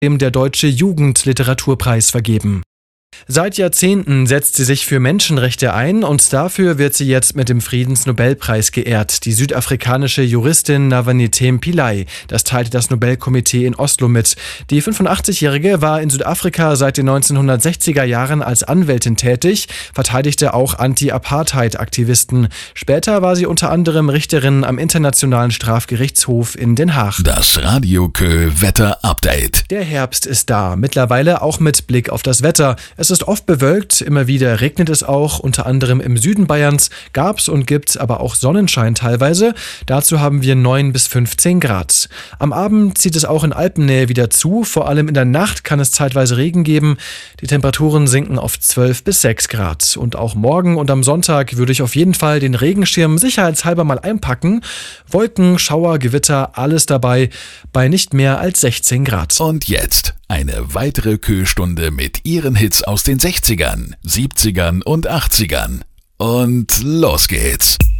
der Deutsche Jugendliteraturpreis vergeben. Seit Jahrzehnten setzt sie sich für Menschenrechte ein und dafür wird sie jetzt mit dem Friedensnobelpreis geehrt. Die südafrikanische Juristin Navanethem Pillay, das teilte das Nobelkomitee in Oslo mit. Die 85-Jährige war in Südafrika seit den 1960er Jahren als Anwältin tätig, verteidigte auch Anti-Apartheid-Aktivisten. Später war sie unter anderem Richterin am Internationalen Strafgerichtshof in Den Haag. Das Radio Kö Wetter Update. Der Herbst ist da, mittlerweile auch mit Blick auf das Wetter. Es ist oft bewölkt, immer wieder regnet es auch, unter anderem im Süden Bayerns gab's und gibt's aber auch Sonnenschein teilweise. Dazu haben wir 9 bis 15 Grad. Am Abend zieht es auch in Alpennähe wieder zu, vor allem in der Nacht kann es zeitweise Regen geben. Die Temperaturen sinken auf 12 bis 6 Grad. Und auch morgen und am Sonntag würde ich auf jeden Fall den Regenschirm sicherheitshalber mal einpacken. Wolken, Schauer, Gewitter, alles dabei, bei nicht mehr als 16 Grad. Und jetzt eine weitere Kö-Stunde mit ihren Hits aus den 60ern, 70ern und 80ern. Und los geht's.